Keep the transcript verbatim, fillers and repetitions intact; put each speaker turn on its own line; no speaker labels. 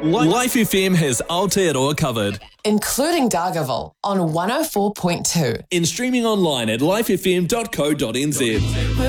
Life F M has Aotearoa covered.
Including Dargaville on one oh four point two.
In streaming online at life f m dot co dot n z.